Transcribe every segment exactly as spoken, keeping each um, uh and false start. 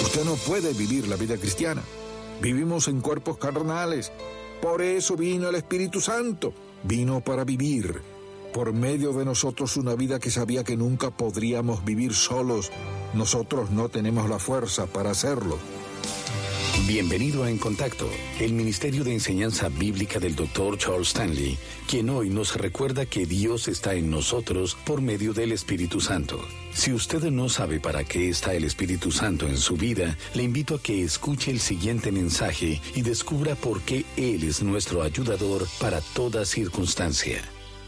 Usted no puede vivir la vida cristiana. Vivimos en cuerpos carnales. Por eso vino el Espíritu Santo. Vino para vivir por medio de nosotros una vida que sabía que nunca podríamos vivir solos. Nosotros no tenemos la fuerza para hacerlo. Bienvenido a En Contacto, el Ministerio de Enseñanza Bíblica del doctor Charles Stanley, quien hoy nos recuerda que Dios está en nosotros por medio del Espíritu Santo. Si usted no sabe para qué está el Espíritu Santo en su vida, le invito a que escuche el siguiente mensaje y descubra por qué Él es nuestro ayudador para toda circunstancia.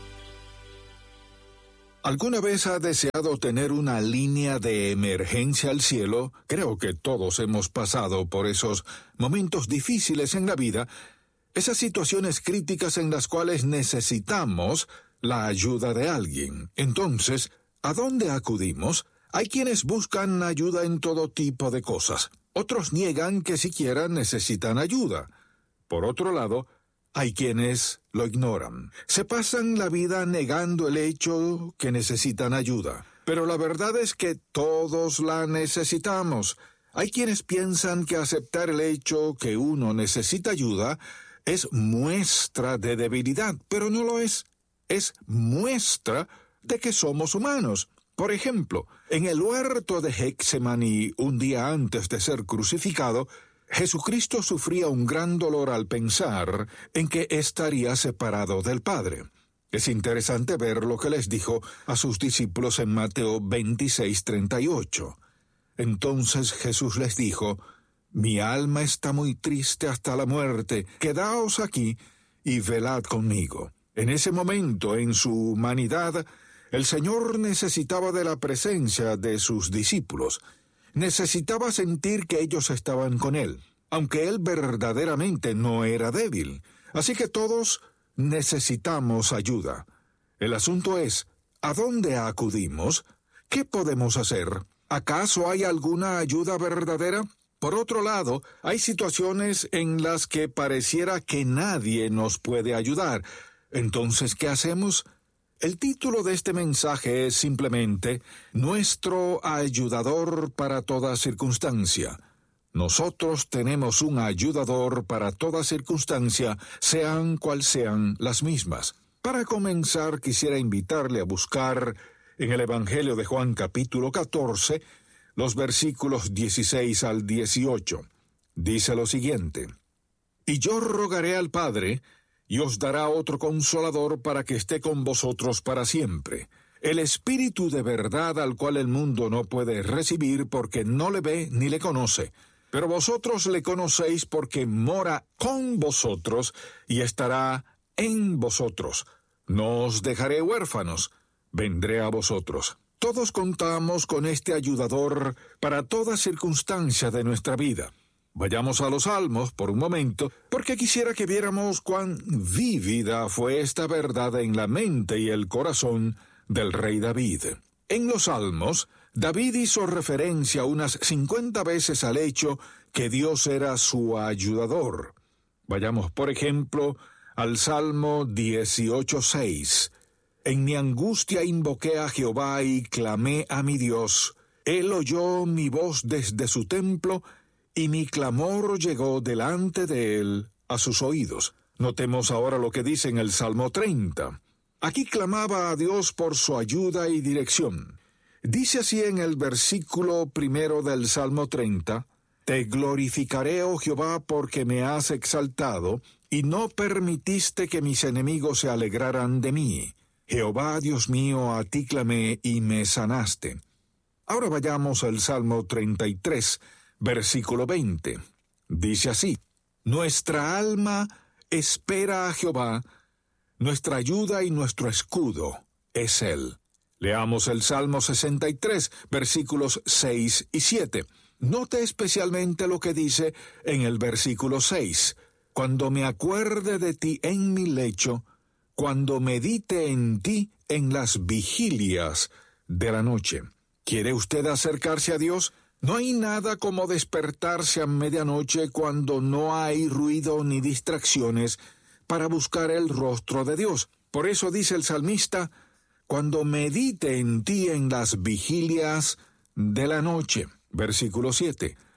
¿Alguna vez ha deseado tener una línea de emergencia al cielo? Creo que todos hemos pasado por esos momentos difíciles en la vida, esas situaciones críticas en las cuales necesitamos la ayuda de alguien. Entonces, ¿a dónde acudimos? Hay quienes buscan ayuda en todo tipo de cosas. Otros niegan que siquiera necesitan ayuda. Por otro lado, hay quienes lo ignoran. Se pasan la vida negando el hecho que necesitan ayuda. Pero la verdad es que todos la necesitamos. Hay quienes piensan que aceptar el hecho que uno necesita ayuda es muestra de debilidad, pero no lo es. Es muestra de que somos humanos. Por ejemplo, en el huerto de Getsemaní, un día antes de ser crucificado, Jesucristo sufría un gran dolor al pensar en que estaría separado del Padre. Es interesante ver lo que les dijo a sus discípulos en Mateo veintiséis, treinta y ocho. Entonces Jesús les dijo: «Mi alma está muy triste hasta la muerte. Quedaos aquí y velad conmigo». En ese momento, en su humanidad, el Señor necesitaba de la presencia de sus discípulos. Necesitaba sentir que ellos estaban con él, aunque él verdaderamente no era débil. Así que todos necesitamos ayuda. El asunto es, ¿a dónde acudimos? ¿Qué podemos hacer? ¿Acaso hay alguna ayuda verdadera? Por otro lado, hay situaciones en las que pareciera que nadie nos puede ayudar. Entonces, ¿qué hacemos? El título de este mensaje es simplemente Nuestro ayudador para toda circunstancia. Nosotros tenemos un ayudador para toda circunstancia, sean cual sean las mismas. Para comenzar, quisiera invitarle a buscar en el Evangelio de Juan capítulo catorce, los versículos dieciséis al dieciocho. Dice lo siguiente: «Y yo rogaré al Padre, y os dará otro consolador para que esté con vosotros para siempre, el Espíritu de verdad al cual el mundo no puede recibir porque no le ve ni le conoce. Pero vosotros le conocéis porque mora con vosotros y estará en vosotros. No os dejaré huérfanos, vendré a vosotros». Todos contamos con este ayudador para toda circunstancia de nuestra vida. Vayamos a los Salmos por un momento, porque quisiera que viéramos cuán vívida fue esta verdad en la mente y el corazón del rey David. En los Salmos, David hizo referencia unas cincuenta veces al hecho que Dios era su ayudador. Vayamos, por ejemplo, al Salmo dieciocho seis. «En mi angustia invoqué a Jehová y clamé a mi Dios. Él oyó mi voz desde su templo, y mi clamor llegó delante de él a sus oídos». Notemos ahora lo que dice en el Salmo treinta. Aquí clamaba a Dios por su ayuda y dirección. Dice así en el versículo primero del Salmo treinta: «Te glorificaré, oh Jehová, porque me has exaltado, y no permitiste que mis enemigos se alegraran de mí. Jehová, Dios mío, a ti clamé y me sanaste». Ahora vayamos al Salmo treinta y tres, versículo veinte. Dice así: «Nuestra alma espera a Jehová, nuestra ayuda y nuestro escudo es Él». Leamos el Salmo sesenta y tres, versículos seis y siete. Note especialmente lo que dice en el versículo seis. «Cuando me acuerde de ti en mi lecho, cuando medite en ti en las vigilias de la noche». ¿Quiere usted acercarse a Dios? No hay nada como despertarse a medianoche cuando no hay ruido ni distracciones para buscar el rostro de Dios. Por eso dice el salmista: «Cuando medite en ti en las vigilias de la noche». Versículo siete.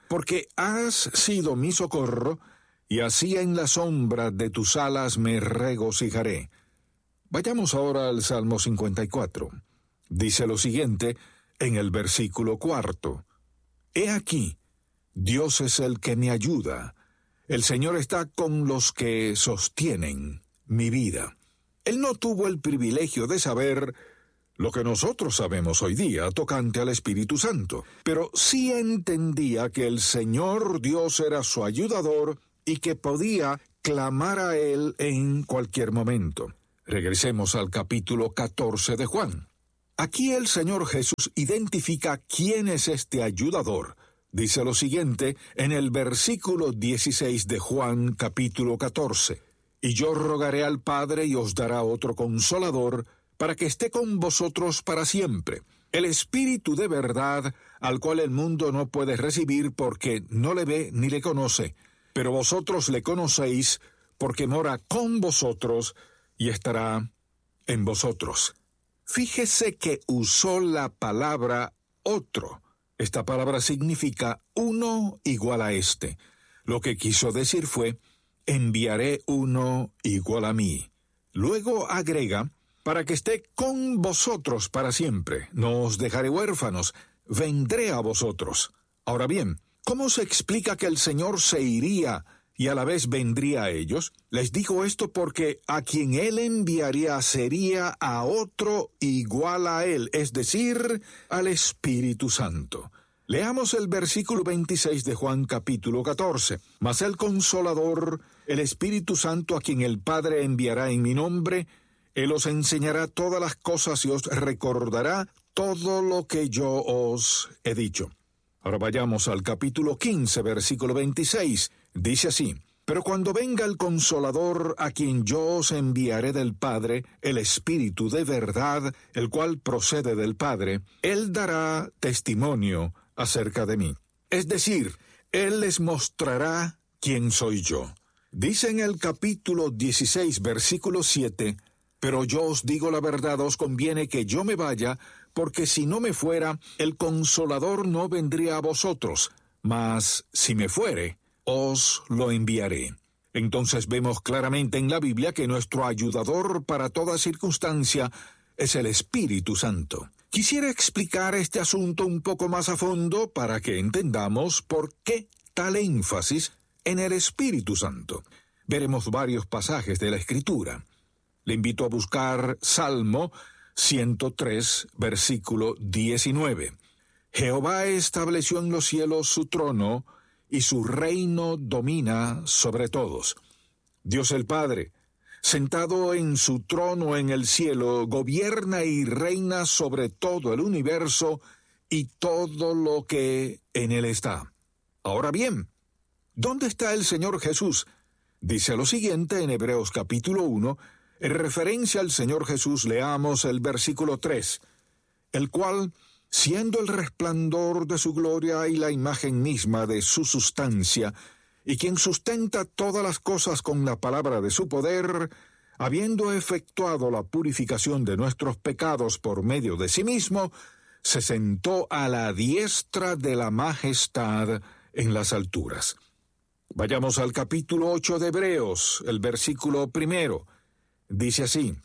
porque has sido mi socorro, y así en la sombra de tus alas me regocijaré. Vayamos ahora al Salmo cincuenta y cuatro. Dice lo siguiente en el versículo cuarto. He aquí, Dios es el que me ayuda. El Señor está con los que sostienen mi vida. Él no tuvo el privilegio de saber lo que nosotros sabemos hoy día tocante al Espíritu Santo, pero sí entendía que el Señor Dios era su ayudador y que podía clamar a Él en cualquier momento. Regresemos al capítulo catorce de Juan. Aquí el Señor Jesús identifica quién es este ayudador. Dice lo siguiente en el versículo dieciséis de Juan capítulo catorce. Y yo rogaré al Padre y os dará otro consolador, para que esté con vosotros para siempre. El Espíritu de verdad, al cual el mundo no puede recibir porque no le ve ni le conoce, pero vosotros le conocéis porque mora con vosotros y estará en vosotros. Fíjese que usó la palabra otro. Esta palabra significa uno igual a este. Lo que quiso decir fue, enviaré uno igual a mí. Luego agrega, para que esté con vosotros para siempre. No os dejaré huérfanos, vendré a vosotros. Ahora bien, ¿cómo se explica que el Señor se iría y a la vez vendría a ellos? Les digo esto porque a quien Él enviaría sería a otro igual a Él, es decir, al Espíritu Santo. Leamos el versículo veintiséis de Juan capítulo catorce. Mas el Consolador, el Espíritu Santo, a quien el Padre enviará en mi nombre, Él os enseñará todas las cosas y os recordará todo lo que yo os he dicho. Ahora vayamos al capítulo quince, versículo veintiséis. Dice así, pero cuando venga el Consolador, a quien yo os enviaré del Padre, el Espíritu de verdad, el cual procede del Padre, Él dará testimonio acerca de mí. Es decir, Él les mostrará quién soy yo. Dice en el capítulo dieciséis, versículo siete, pero yo os digo la verdad, os conviene que yo me vaya, porque si no me fuera, el Consolador no vendría a vosotros, mas si me fuere, os lo enviaré. Entonces vemos claramente en la Biblia que nuestro ayudador para toda circunstancia es el Espíritu Santo. Quisiera explicar este asunto un poco más a fondo para que entendamos por qué tal énfasis en el Espíritu Santo. Veremos varios pasajes de la Escritura. Le invito a buscar Salmo ciento tres, versículo diecinueve. Jehová estableció en los cielos su trono, y su reino domina sobre todos. Dios el Padre, sentado en su trono en el cielo, gobierna y reina sobre todo el universo y todo lo que en él está. Ahora bien, ¿dónde está el Señor Jesús? Dice lo siguiente en Hebreos capítulo uno, en referencia al Señor Jesús leamos el versículo tres, el cual, siendo el resplandor de su gloria y la imagen misma de su sustancia, y quien sustenta todas las cosas con la palabra de su poder, habiendo efectuado la purificación de nuestros pecados por medio de sí mismo, se sentó a la diestra de la majestad en las alturas. Vayamos al capítulo ocho de Hebreos, el versículo primero. Dice así,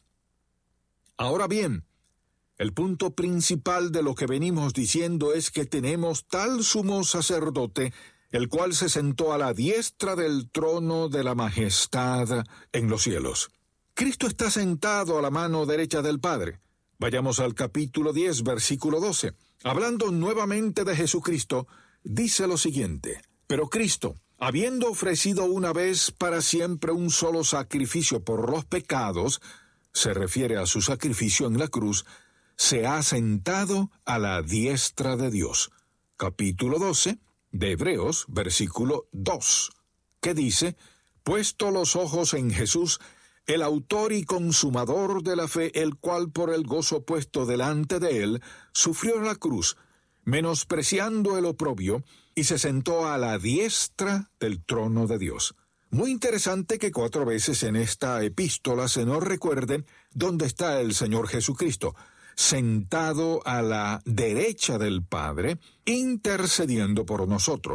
ahora bien, el punto principal de lo que venimos diciendo es que tenemos tal sumo sacerdote, el cual se sentó a la diestra del trono de la majestad en los cielos. Cristo está sentado a la mano derecha del Padre. Vayamos al capítulo diez, versículo doce. Hablando nuevamente de Jesucristo, dice lo siguiente, pero Cristo, habiendo ofrecido una vez para siempre un solo sacrificio por los pecados, se refiere a su sacrificio en la cruz, se ha sentado a la diestra de Dios. Capítulo doce de Hebreos, versículo dos, que dice, puesto los ojos en Jesús, el autor y consumador de la fe, el cual por el gozo puesto delante de él, sufrió la cruz, menospreciando el oprobio, y se sentó a la diestra del trono de Dios. Muy interesante que cuatro veces en esta epístola se nos recuerde dónde está el Señor Jesucristo, sentado a la derecha del Padre, intercediendo por nosotros.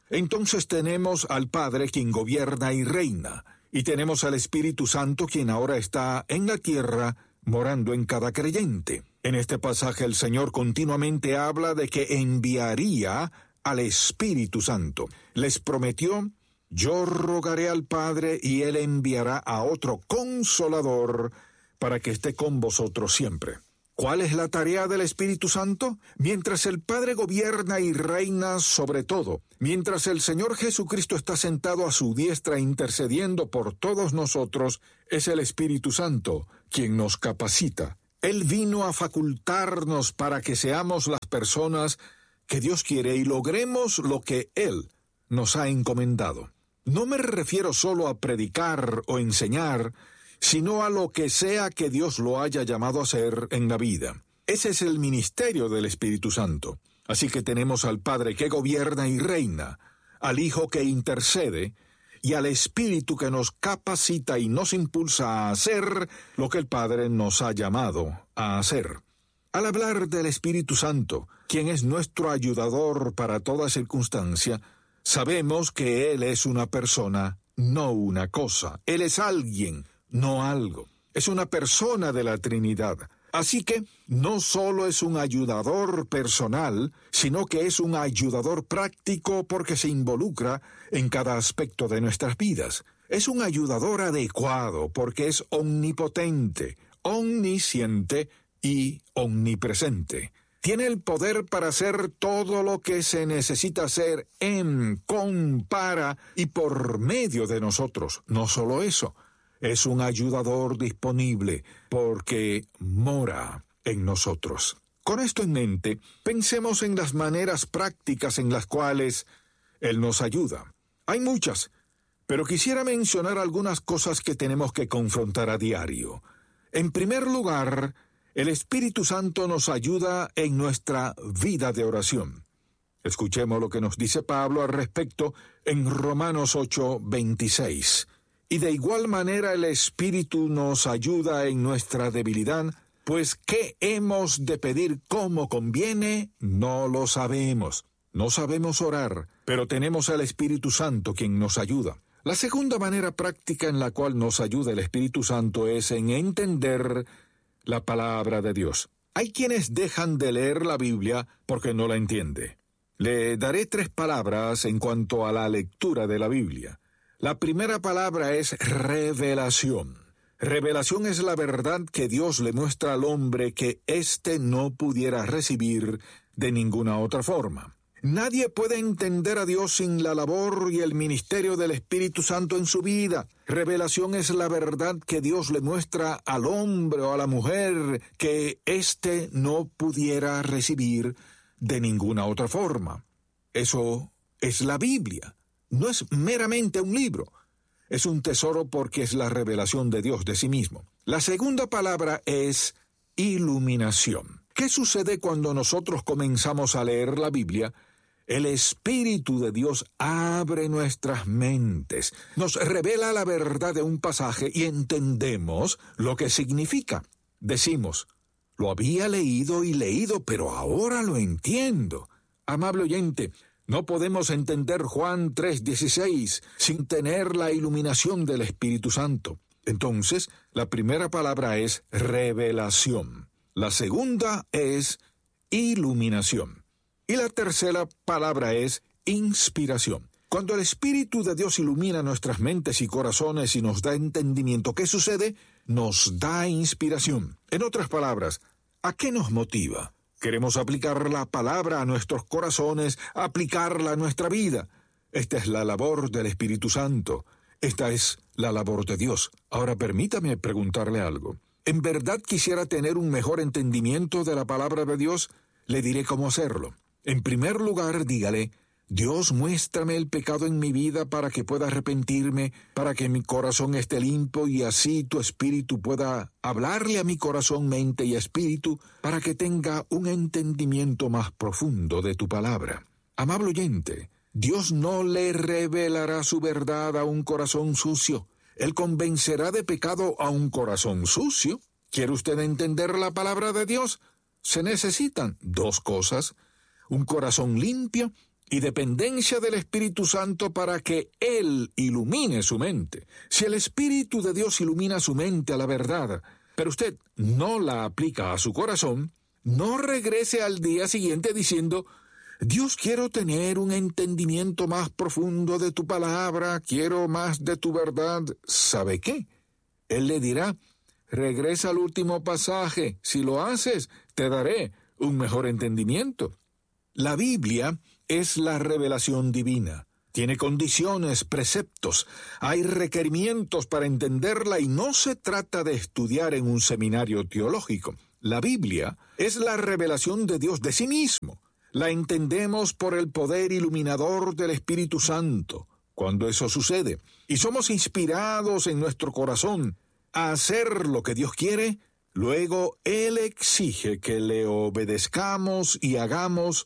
Entonces tenemos al Padre quien gobierna y reina, y tenemos al Espíritu Santo quien ahora está en la tierra, morando en cada creyente. En este pasaje el Señor continuamente habla de que enviaría al Espíritu Santo. Les prometió: yo rogaré al Padre y Él enviará a otro Consolador para que esté con vosotros siempre. ¿Cuál es la tarea del Espíritu Santo? Mientras el Padre gobierna y reina sobre todo, mientras el Señor Jesucristo está sentado a su diestra intercediendo por todos nosotros, es el Espíritu Santo quien nos capacita. Él vino a facultarnos para que seamos las personas que Dios quiere y logremos lo que Él nos ha encomendado. No me refiero solo a predicar o enseñar, sino a lo que sea que Dios lo haya llamado a hacer en la vida. Ese es el ministerio del Espíritu Santo. Así que tenemos al Padre que gobierna y reina, al Hijo que intercede, y al Espíritu que nos capacita y nos impulsa a hacer lo que el Padre nos ha llamado a hacer. Al hablar del Espíritu Santo, quien es nuestro ayudador para toda circunstancia, sabemos que Él es una persona, no una cosa. Él es alguien, no algo. Es una persona de la Trinidad. Así que no solo es un ayudador personal, sino que es un ayudador práctico porque se involucra en cada aspecto de nuestras vidas. Es un ayudador adecuado porque es omnipotente, omnisciente y omnipresente. Tiene el poder para hacer todo lo que se necesita hacer en, con, para y por medio de nosotros. No solo eso. Es un ayudador disponible porque mora en nosotros. Con esto en mente, pensemos en las maneras prácticas en las cuales Él nos ayuda. Hay muchas, pero quisiera mencionar algunas cosas que tenemos que confrontar a diario. En primer lugar, el Espíritu Santo nos ayuda en nuestra vida de oración. Escuchemos lo que nos dice Pablo al respecto en Romanos ocho, veintiséis. Y de igual manera el Espíritu nos ayuda en nuestra debilidad, pues ¿qué hemos de pedir como conviene? No lo sabemos. No sabemos orar, pero tenemos al Espíritu Santo quien nos ayuda. La segunda manera práctica en la cual nos ayuda el Espíritu Santo es en entender la palabra de Dios. Hay quienes dejan de leer la Biblia porque no la entiende. Le daré tres palabras en cuanto a la lectura de la Biblia. La primera palabra es revelación. Revelación es la verdad que Dios le muestra al hombre que éste no pudiera recibir de ninguna otra forma. Nadie puede entender a Dios sin la labor y el ministerio del Espíritu Santo en su vida. Revelación es la verdad que Dios le muestra al hombre o a la mujer que éste no pudiera recibir de ninguna otra forma. Eso es la Biblia. No es meramente un libro. Es un tesoro porque es la revelación de Dios de sí mismo. La segunda palabra es iluminación. ¿Qué sucede cuando nosotros comenzamos a leer la Biblia? El Espíritu de Dios abre nuestras mentes, nos revela la verdad de un pasaje y entendemos lo que significa. Decimos, lo había leído y leído, pero ahora lo entiendo. Amable oyente, no podemos entender Juan tres dieciséis sin tener la iluminación del Espíritu Santo. Entonces, la primera palabra es revelación. La segunda es iluminación. Y la tercera palabra es inspiración. Cuando el Espíritu de Dios ilumina nuestras mentes y corazones y nos da entendimiento, ¿qué sucede? Nos da inspiración. En otras palabras, ¿a qué nos motiva? Queremos aplicar la palabra a nuestros corazones, aplicarla a nuestra vida. Esta es la labor del Espíritu Santo. Esta es la labor de Dios. Ahora permítame preguntarle algo. ¿En verdad quisiera tener un mejor entendimiento de la palabra de Dios? Le diré cómo hacerlo. En primer lugar, dígale, Dios, muéstrame el pecado en mi vida para que pueda arrepentirme, para que mi corazón esté limpio y así tu espíritu pueda hablarle a mi corazón, mente y espíritu para que tenga un entendimiento más profundo de tu palabra. Amable oyente, Dios no le revelará su verdad a un corazón sucio. Él convencerá de pecado a un corazón sucio. ¿Quiere usted entender la palabra de Dios? Se necesitan dos cosas, un corazón limpio y dependencia del Espíritu Santo para que Él ilumine su mente. Si el Espíritu de Dios ilumina su mente a la verdad, pero usted no la aplica a su corazón, no regrese al día siguiente diciendo: Dios, quiero tener un entendimiento más profundo de tu palabra, quiero más de tu verdad. ¿Sabe qué? Él le dirá: regresa al último pasaje. Si lo haces, te daré un mejor entendimiento. La Biblia es la revelación divina. Tiene condiciones, preceptos, hay requerimientos para entenderla y no se trata de estudiar en un seminario teológico. La Biblia es la revelación de Dios de sí mismo. La entendemos por el poder iluminador del Espíritu Santo. Cuando eso sucede y somos inspirados en nuestro corazón a hacer lo que Dios quiere, luego Él exige que le obedezcamos y hagamos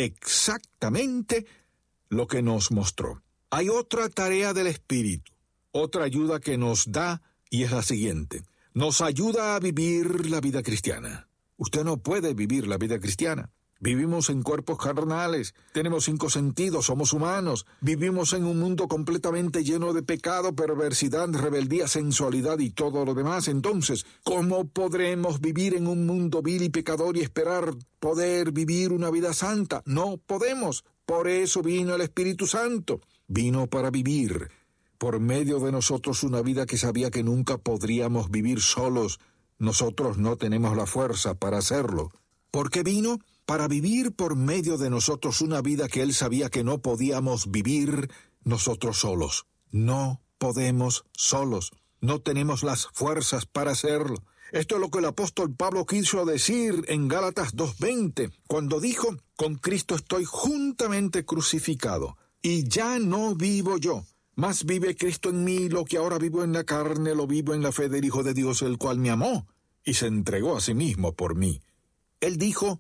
exactamente lo que nos mostró. Hay otra tarea del Espíritu, otra ayuda que nos da, y es la siguiente: nos ayuda a vivir la vida cristiana. Usted no puede vivir la vida cristiana. Vivimos en cuerpos carnales, tenemos cinco sentidos, somos humanos, vivimos en un mundo completamente lleno de pecado, perversidad, rebeldía, sensualidad y todo lo demás. Entonces, ¿cómo podremos vivir en un mundo vil y pecador y esperar poder vivir una vida santa? No podemos. Por eso vino el Espíritu Santo. Vino para vivir por medio de nosotros una vida que sabía que nunca podríamos vivir solos. Nosotros no tenemos la fuerza para hacerlo. ¿Por qué vino? Para vivir por medio de nosotros una vida que Él sabía que no podíamos vivir nosotros solos. No podemos solos. No tenemos las fuerzas para hacerlo. Esto es lo que el apóstol Pablo quiso decir en Gálatas dos veinte, cuando dijo: con Cristo estoy juntamente crucificado, y ya no vivo yo, mas vive Cristo en mí. Lo que ahora vivo en la carne, lo vivo en la fe del Hijo de Dios, el cual me amó y se entregó a sí mismo por mí. Él dijo: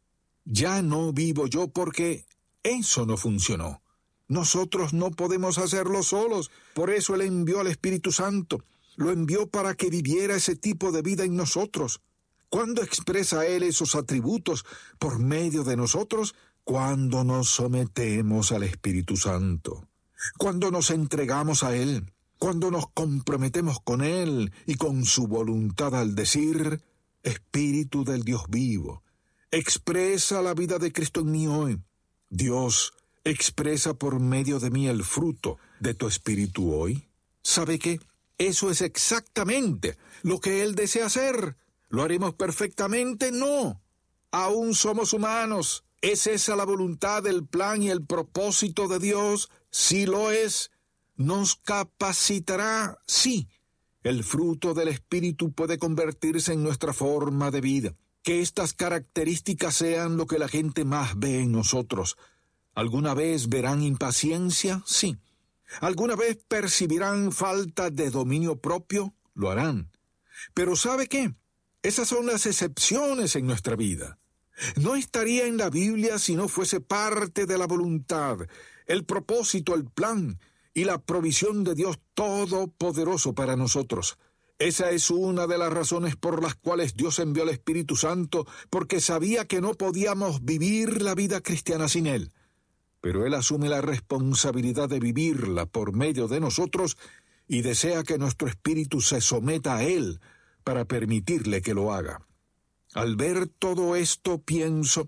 ya no vivo yo, porque eso no funcionó. Nosotros no podemos hacerlo solos. Por eso Él envió al Espíritu Santo. Lo envió para que viviera ese tipo de vida en nosotros. ¿Cuándo expresa Él esos atributos por medio de nosotros? Cuando nos sometemos al Espíritu Santo. Cuando nos entregamos a Él. Cuando nos comprometemos con Él y con su voluntad al decir: Espíritu del Dios vivo, expresa la vida de Cristo en mí hoy. Dios, expresa por medio de mí el fruto de tu Espíritu hoy. ¿Sabe qué? Eso es exactamente lo que Él desea hacer. ¿Lo haremos perfectamente? No. Aún somos humanos. ¿Es esa la voluntad, el plan y el propósito de Dios? Sí lo es. ¿Nos capacitará? Sí. El fruto del Espíritu puede convertirse en nuestra forma de vida. Que estas características sean lo que la gente más ve en nosotros. ¿Alguna vez verán impaciencia? Sí. ¿Alguna vez percibirán falta de dominio propio? Lo harán. Pero ¿sabe qué? Esas son las excepciones en nuestra vida. No estaría en la Biblia si no fuese parte de la voluntad, el propósito, el plan y la provisión de Dios Todopoderoso para nosotros. Esa es una de las razones por las cuales Dios envió al Espíritu Santo, porque sabía que no podíamos vivir la vida cristiana sin Él. Pero Él asume la responsabilidad de vivirla por medio de nosotros y desea que nuestro espíritu se someta a Él para permitirle que lo haga. Al ver todo esto pienso: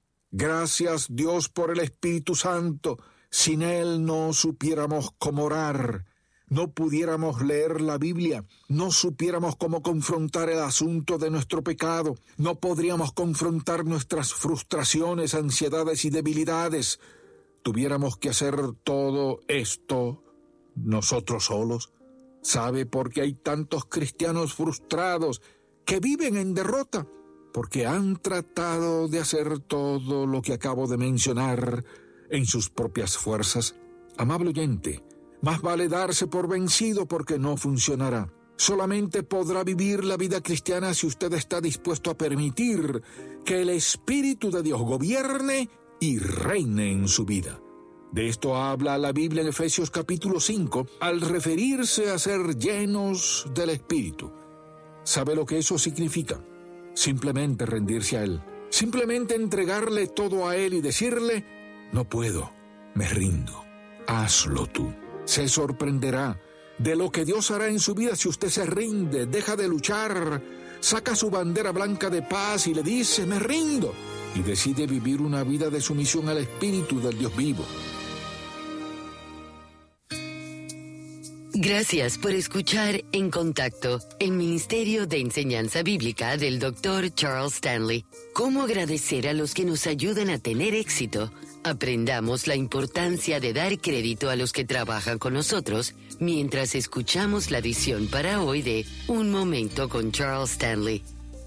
gracias Dios por el Espíritu Santo. Sin Él no supiéramos cómo orar, no pudiéramos leer la Biblia, no supiéramos cómo confrontar el asunto de nuestro pecado, no podríamos confrontar nuestras frustraciones, ansiedades y debilidades. Tuviéramos que hacer todo esto nosotros solos. ¿Sabe por qué hay tantos cristianos frustrados que viven en derrota? Porque han tratado de hacer todo lo que acabo de mencionar en sus propias fuerzas. Amable oyente, más vale darse por vencido porque no funcionará. Solamente podrá vivir la vida cristiana si usted está dispuesto a permitir que el Espíritu de Dios gobierne y reine en su vida. De esto habla la Biblia en Efesios capítulo cinco, al referirse a ser llenos del Espíritu. ¿Sabe lo que eso significa? Simplemente rendirse a Él. Simplemente entregarle todo a Él y decirle: no puedo, Me rindo. Hazlo tú. Se sorprenderá de lo que Dios hará en su vida si usted se rinde, deja de luchar, saca su bandera blanca de paz y le dice, me rindo, y decide vivir una vida de sumisión al Espíritu del Dios vivo. Gracias por escuchar En Contacto, el Ministerio de Enseñanza Bíblica del doctor Charles Stanley. ¿Cómo agradecer a los que nos ayudan a tener éxito? Aprendamos la importancia de dar crédito a los que trabajan con nosotros mientras escuchamos la edición para hoy de Un Momento con Charles Stanley.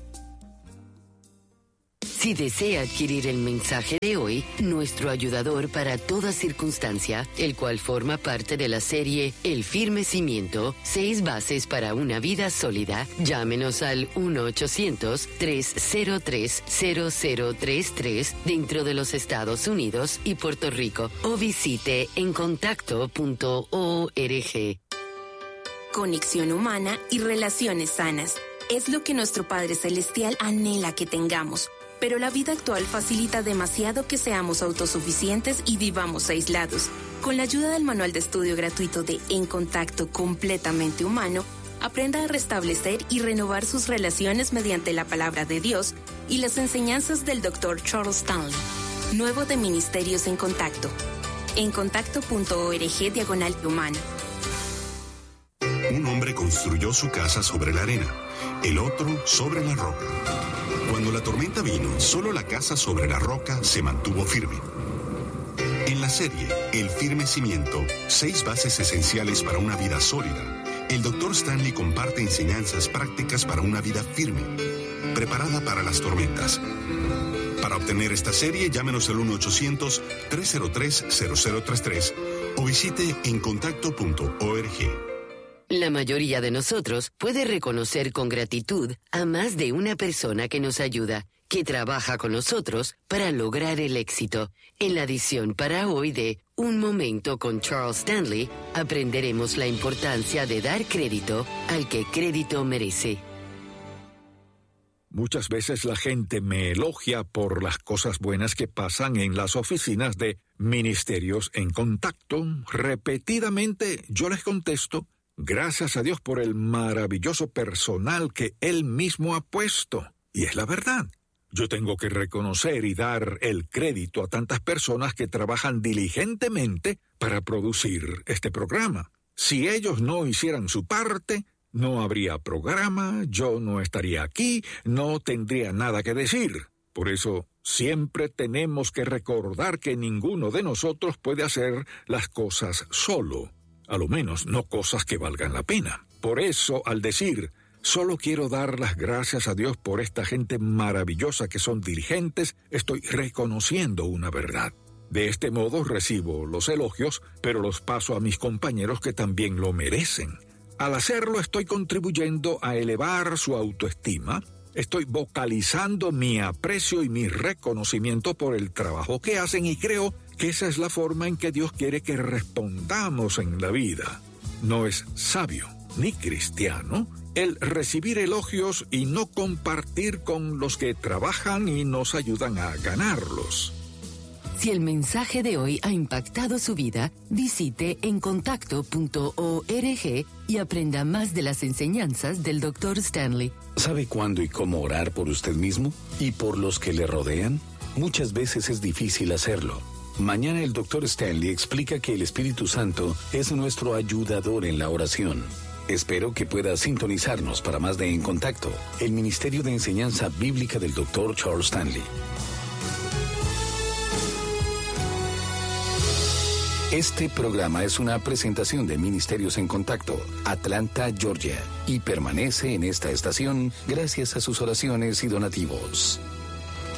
Si desea adquirir el mensaje de hoy, nuestro ayudador para toda circunstancia, el cual forma parte de la serie El Firme Cimiento, seis bases para una vida sólida, llámenos al uno ochocientos, tres cero tres, cero cero tres tres dentro de los Estados Unidos y Puerto Rico o visite en contacto punto org. Conexión humana y relaciones sanas es lo que nuestro Padre Celestial anhela que tengamos. Pero la vida actual facilita demasiado que seamos autosuficientes y vivamos aislados. Con la ayuda del manual de estudio gratuito de En Contacto completamente humano, aprenda a restablecer y renovar sus relaciones mediante la palabra de Dios y las enseñanzas del doctor Charles Stanley. Nuevo de Ministerios en Contacto. En contacto punto org diagonal humano. Un hombre construyó su casa sobre la arena, el otro sobre la roca. Cuando la tormenta vino, solo la casa sobre la roca se mantuvo firme. En la serie El Firme Cimiento, seis bases esenciales para una vida sólida, el doctor Stanley comparte enseñanzas prácticas para una vida firme, preparada para las tormentas. Para obtener esta serie, llámenos al uno ochocientos, tres cero tres, cero cero tres tres o visite en contacto punto org. La mayoría de nosotros puede reconocer con gratitud a más de una persona que nos ayuda, que trabaja con nosotros para lograr el éxito. En la edición para hoy de Un Momento con Charles Stanley, aprenderemos la importancia de dar crédito al que crédito merece. Muchas veces la gente me elogia por las cosas buenas que pasan en las oficinas de Ministerios en Contacto. Repetidamente yo les contesto, gracias a Dios por el maravilloso personal que Él mismo ha puesto. Y es la verdad. Yo tengo que reconocer y dar el crédito a tantas personas que trabajan diligentemente para producir este programa. Si ellos no hicieran su parte, no habría programa, yo no estaría aquí, no tendría nada que decir. Por eso, siempre tenemos que recordar que ninguno de nosotros puede hacer las cosas solo. A lo menos no cosas que valgan la pena. Por eso, al decir, solo quiero dar las gracias a Dios por esta gente maravillosa que son diligentes, estoy reconociendo una verdad. De este modo recibo los elogios, pero los paso a mis compañeros que también lo merecen. Al hacerlo estoy contribuyendo a elevar su autoestima, estoy vocalizando mi aprecio y mi reconocimiento por el trabajo que hacen y creo que esa es la forma en que Dios quiere que respondamos en la vida. No es sabio ni cristiano el recibir elogios y no compartir con los que trabajan y nos ayudan a ganarlos. Si el mensaje de hoy ha impactado su vida, visite en contacto punto org y aprenda más de las enseñanzas del doctor Stanley. ¿Sabe cuándo y cómo orar por usted mismo y por los que le rodean? Muchas veces es difícil hacerlo. Mañana el doctor Stanley explica que el Espíritu Santo es nuestro ayudador en la oración. Espero que pueda sintonizarnos para más de En Contacto, el Ministerio de Enseñanza Bíblica del doctor Charles Stanley. Este programa es una presentación de Ministerios en Contacto, Atlanta, Georgia, y permanece en esta estación gracias a sus oraciones y donativos.